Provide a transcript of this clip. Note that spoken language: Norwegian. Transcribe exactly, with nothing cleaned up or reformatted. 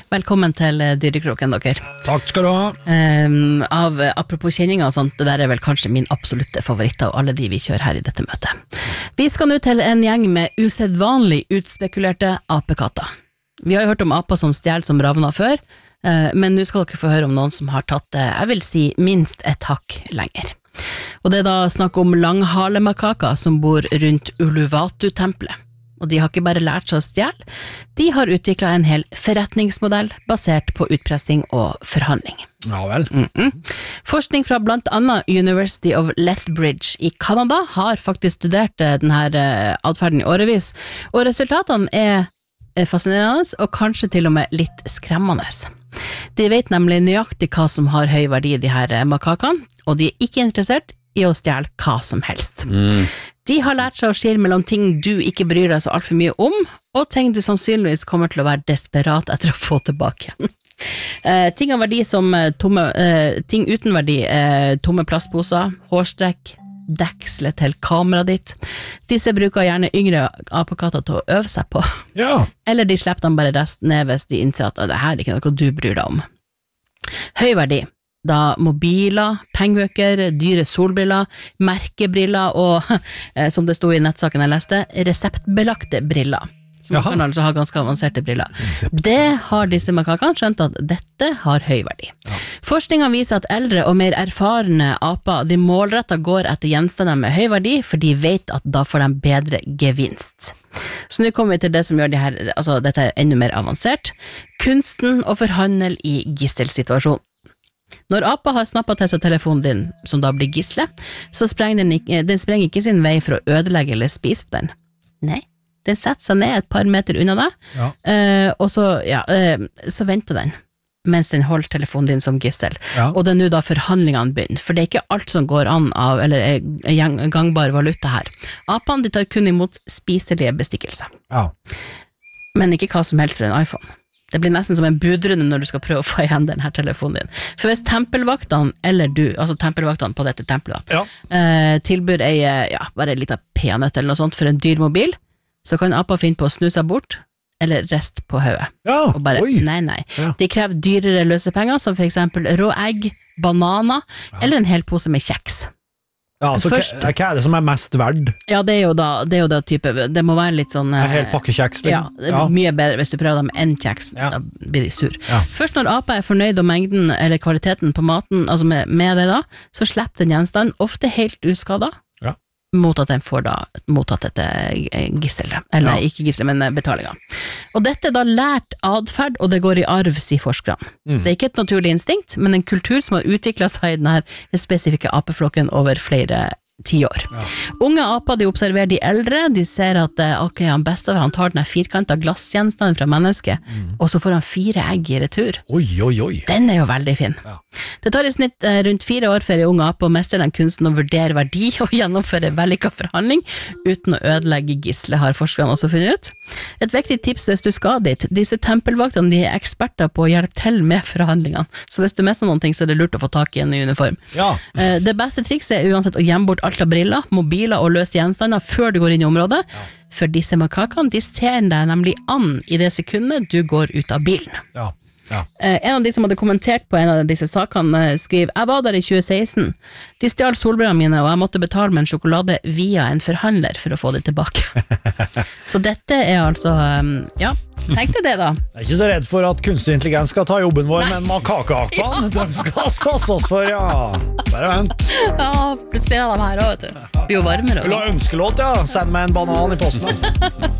Velkommen til Dyrekroken, dere. Takk skal du ha. Um, av, apropos kjenninger og sånt, det der er vel kanskje min absolutte favoritt av alle de vi kjører her i dette møtet. Vi skal nå til en gjeng med usedvanlig utspekulerte apekatter. Vi har jo hørt om aper som stjel som ravner før, uh, men nå skal dere få høre om noen som har tatt det, jeg vil si, minst et hakk lenger. Og det er da snakk om langhalemakaker som bor rundt Uluwatu-tempelet. Og de har ikke bare lært seg å stjele, de har utviklet en hel forretningsmodell basert på utpressing og forhandling. Ja vel. Mm-mm. Forskning fra blant annet University of Lethbridge i Canada har faktisk studert denne adferden i årevis, og resultatene er fascinerende og kanskje til og med litt skremmende. De vet nemlig nøyaktig hva som har høy verdi i de her makakene, og de er ikke interessert i å stjele hva som helst. Mm. De har lært seg å skille mellom ting du ikke bryr deg så alt for mye om, og ting du sannsynligvis kommer til å være desperat etter å få tilbake. eh, ting av verdi som tomme, eh, ting uten verdi, eh, tomme plastposer, hårstrekk, dekslet til kameraet ditt. Disse bruker gjerne yngre apekatter til å øve seg på. Ja. Eller de slipper dem bare resten ned hvis de innser at det her er ikke noe du bryr deg om. Høy verdi. Da mobiler, pengebøker, dyre solbriller, merkebriller og, eh, som det stod i nettsaken jeg leste, reseptbelagte briller. Som kan altså ha ganske avanserte briller. Resept. Det har disse makakene skjønt at dette har høy verdi. Ja. Forskningen viser at eldre og mer erfarne aper, de målrettet går etter gjenstander med høy verdi, for de vet at da får de bedre gevinst. Så nå kommer vi til det som gjør de her, altså dette er enda mer avansert. Kunsten å forhandle i gisselsituasjon. Når apa har snappet til seg telefonen din, som da blir gisle, så sprenger den, ikke, den sprenger ikke sin vei for å ødelegge eller spise den. Nei, den setter seg ned et par meter unna deg, ja. uh, og så, ja, uh, så venter den, mens den holder telefonen din som gissel. Ja. Og det er nå da forhandlingene begynner, for det er ikke alt som går an av, eller er gangbar valuta her. Apene de tar kun imot spiselige bestikkelser. Ja. Men ikke hva som helst for en iPhone. Det blir nesten som en budrunde når du skal prøve å få igjen denne telefonen din. For hvis tempelvaktene, eller du, altså tempelvaktene på dette tempelet, ja. eh, tilbyr ei, ja, bare en liten peanøtt eller noe sånt for en dyr mobil, så kan apa finne på å snu seg bort, eller rest på høyet. Ja, og bare, oi. Nei, nei. Ja. De krever dyrere løsepenger, som for eksempel rå egg, bananer, ja. Eller en hel pose med kjeks. Ja, så Først, hva er det som er mest verd? Ja, det er jo da, det er jo da type, det må være litt sånn... En hel pakke kjeks, liksom. Ja, det er ja. Mye bedre hvis du prøver dem med en kjeks, ja. Da blir de sur. Ja. Først når apa er fornøyd om mengden eller kvaliteten på maten, altså med, med det da, så slipper den gjenstand, ofte helt uskadet, ja. Mot at den får da mottatt dette gissel, eller ja. Ikke gissel, men betalinger. Og dette er da lært adferd, og det går i arv, sier forskerne. Mm. Det er ikke et naturlig instinkt, men en kultur som har utviklet seg i denne spesifikke apeflokken over flere tiår. Ja. Unge aper, de observerer de eldre, de ser at ok, han bestefar, han tar den firkantet glassgjenstanden fra mennesket, mm. og så får han fire egg i retur. Oi, oi, oi. Den er jo veldig fin. Ja. Det tar i snitt eh, rundt fire år for en unge ape å mestre den kunsten å vurdere verdi og gjennomføre vellykket forhandling uten å ødelegge gisle, har forskerne også funnet ut. Et viktig tips hvis du skal dit, disse tempelvaktene, de er eksperter på å hjelpe til med forhandlingene, så hvis du mister noen ting, så er det lurt å få tak i en ny uniform. Ja. Eh, det beste trikset er uansett å gjemme bort alt av briller, mobiler og løse gjenstander før du går inn i området, ja. For disse makakene, de ser deg nemlig an i det sekundet du går ut av bilen. Ja. Ja. Eh, en av de som hadde kommentert på en av disse sakene skriver, jeg var der i tjue seksten, de stjal solbrillene mine og jeg måtte betale med en sjokolade via en forhandler for å få det tilbake. Så dette er altså, um, ja, tenk deg det da. Jeg er ikke så redd for at kunstig intelligens skal ta jobben vår, Nei. Men makakeapene, ja. De skal passe oss for, ja, bare vent. Ja, plutselig er de her også, vet du. Blir jo varmere. Vil du ha ønskelåt, ja? Send meg en banan i posten.